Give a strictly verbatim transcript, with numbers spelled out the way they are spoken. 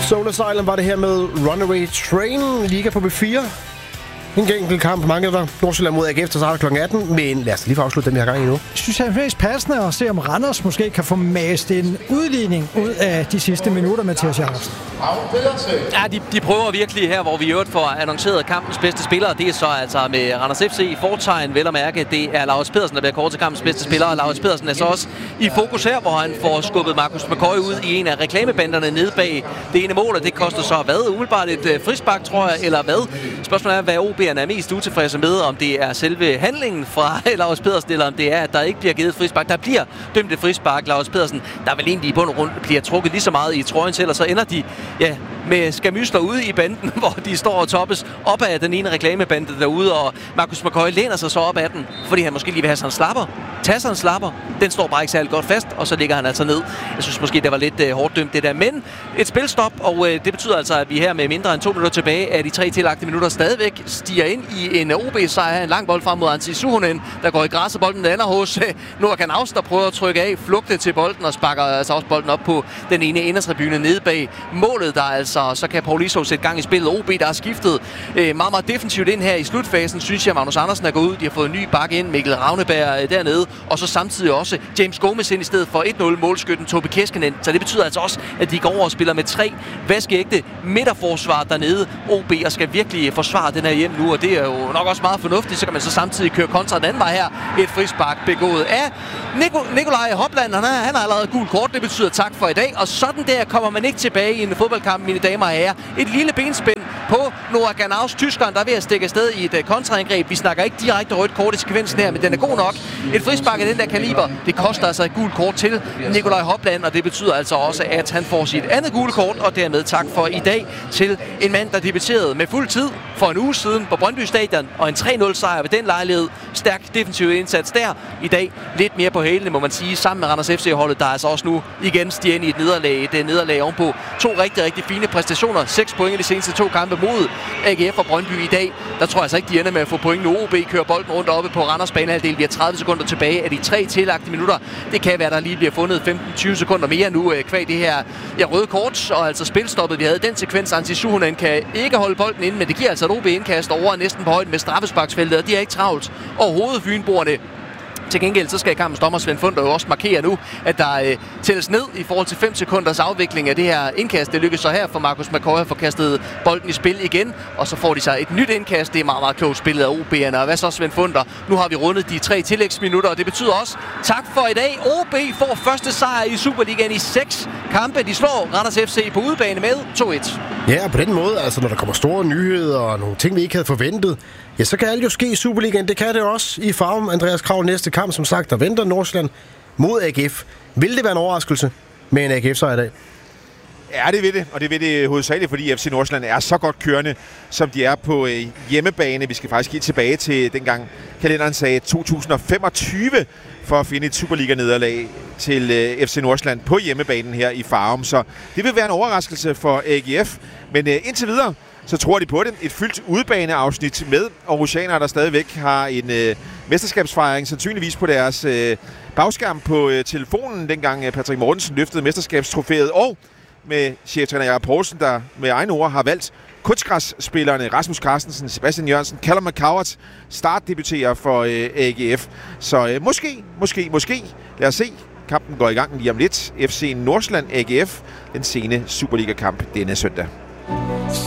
Soul Asylum var det her med Runaway Train, Liga på B fire. En enkelt kamp, mange der. Nordsjælland mod A G F, der starter klokken atten. Men lad os lige få afslutte dem, vi har gang i nu. Jeg synes, det er mest passende at se, om Randers måske kan få mast en udligning ud af de sidste minutter, Mathias Jacobsen. Ja, de, de prøver virkelig her, hvor vi i øvrigt får annonceret kampens bedste spillere. Det er så altså med Randers F C i fortegn, vel at mærke. Det er Laurits Pedersen, der bliver kåret til kampens bedste spiller. Og Laurits Pedersen er så også i fokus her, hvor han får skubbet Marcus McCoy ud i en af reklamebanderne nede bag det ene mål. Og det koster så hvad? Umiddelbart et frispark, tror jeg, eller hvad? Spørgsmålet er, hvad O B'erne er mest utilfredse med, om det er selve handlingen fra Laurits Pedersen, eller om det er, at der ikke bliver givet frispark. Der bliver dømt et frispark, Laurits Pedersen, der vel egentlig i bund og grund bliver trukket lige så meget i trøjen til, og så ender de ja, med skamysler ude i banden, hvor de står og toppes op af den ene reklamebande derude, og Marcus McCoy læner sig så op af den, fordi han måske lige vil have sådan en slapper. Tager sig en slapper. Den står bare ikke særlig godt fast, og så ligger han altså ned. Jeg synes måske, det var lidt øh, hårdt dømt det der. Men et spilstop, og øh, det betyder altså, at vi her med mindre end to minutter tilbage af de tre tillagte minutter stadigvæk stiger ind i en O B-sejr. En lang bold frem mod Antti Suhonen, der går i græs, og bolden ender hos øh, Noah Knaus, der prøver at trykke af, flugte til bolden og sparker altså også bolden op på den ene indertribune nede bag målet, der altså, så kan Paul Isov sætte gang i spillet. O B, der har skiftet øh, meget, meget defensivt ind her i slutfasen, synes jeg, Magnus Andersen er gået ud. De har fået en ny bakke ind, Mikkel Ravneberg øh, dernede, og så samtidig også James Gomez ind i stedet for et nul målskytten Tobi Keskinen. Så det betyder altså også, at de går over og spiller med tre vaskeægte midterforsvar dernede. O B og skal virkelig forsvare den her hjem nu, og det er jo nok også meget fornuftigt. Så kan man så samtidig køre kontra den anden vej her. Et frispark begået af Nico- Nikolaj Hopland. Han, er, han har allerede gul kort. Det betyder tak for i dag. Og sådan der kommer man ikke tilbage i en fodboldkamp, mine damer og herrer. Et lille benspænd på Noah Knaus, tyskeren, der er ved at stikke afsted i et uh, kontraangreb. Vi snakker ikke direkte rødt kort i sekvensen her, men den er god nok. Et frispark af den der kaliber, det koster altså et gult kort til Nikolaj Hopland, og det betyder altså også, at han får sit andet gule kort, og dermed tak for i dag til en mand, der debuterede med fuld tid for en uge siden på Brøndby Stadion, og en tre nul sejr ved den lejlighed. Stærk defensiv indsats der. I dag lidt mere på hælene, må man sige, sammen med Randers F C-holdet, der altså også nu igen stiger ind i et nederlag. Det er nederlag ovenpå to rigtig, rigtig fine præstationer. Seks point i de seneste to kampe mod A G F og Brøndby i dag. Der tror jeg altså ikke, de ender med at få point nu. O B kører bolden rundt oppe på Randers banehalvdel. Vi har tredive sekunder tilbage af de tre tillagte minutter. Det kan være, der lige bliver fundet femten til tyve sekunder mere nu kvad det her ja, røde kort, og altså spilstoppet, vi havde den sekvens. Antti Suhonen kan ikke holde bolden inde, men det giver altså et O B-indkast over næsten på højden med straffesparksfeltet, og de er ikke travlt overhovedet, fynboerne. Til gengæld så skal kampens dommer Svend Funder jo også markere nu, at der øh, tælles ned i forhold til fem sekunders afvikling af det her indkast. Det lykkes så her for Marcus McCoy at få kastet bolden i spil igen, og så får de sig et nyt indkast. Det er meget, meget klogt spillet af O B'erne. Og hvad så, Svend Funder? Nu har vi rundet de tre tillægsminutter, og det betyder også tak for i dag. O B får første sejr i Superligaen i seks kampe. De slår Randers F C på udebane med to et. Ja, og på den måde, altså når der kommer store nyheder og nogle ting, vi ikke havde forventet, ja, så kan alt jo ske i Superligaen. Det kan det også i Farum. Andreas Krav, næste kamp, som sagt, der venter Nordsjælland mod A G F. Vil det være en overraskelse med en A G F-sejr i dag? Ja, det vil det, og det vil det hovedsageligt, fordi F C Nordsjælland er så godt kørende, som de er på øh, hjemmebane. Vi skal faktisk helt tilbage til dengang kalenderen sagde to tusind femogtyve for at finde et Superliga-nederlag til øh, F C Nordsjælland på hjemmebanen her i Farum. Så det vil være en overraskelse for A G F, men øh, indtil videre, så tror de på det. Et fyldt udebaneafsnit med Aarhusianere, der stadigvæk har en øh, mesterskabsfejring, sandsynligvis på deres øh, bagskærm på øh, telefonen, dengang øh, Patrick Mortensen løftede mesterskabstrofæet, og med cheftræner Jakob Poulsen, der med egne ord har valgt kunstgræsspillerne Rasmus Carstensen, Sebastian Jørgensen, Callum McCowart startdebuterer for øh, A G F. Så øh, måske, måske, måske. Lad os se. Kampen går i gang lige om lidt. F C Nordsjælland A G F, den sene Superliga-kamp denne søndag.